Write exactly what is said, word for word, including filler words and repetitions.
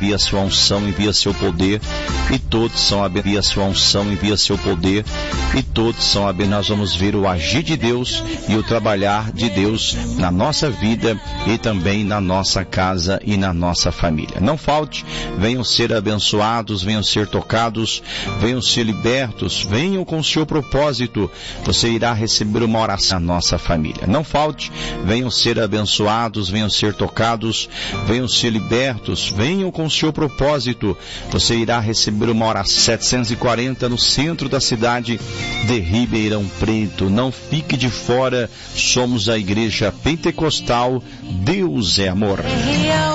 envia sua unção, envia seu poder, e todos são abençoados. Envia sua unção, envia seu poder, e todos são abençoados. Nós vamos ver o agir de Deus e o trabalhar de Deus na nossa vida e também na nossa casa e na nossa família. Não falte, venham ser abençoados, venham ser tocados, venham ser libertos, venham com o seu propósito. Você irá receber uma oração na nossa família. Não falte, venham ser abençoados, venham ser tocados, venham ser libertos, venham com o seu propósito. Você irá receber uma oração. setecentos e quarenta no centro da cidade de Ribeirão Preto. Não fique de fora, somos a Igreja Pentecostal, Deus é Amor.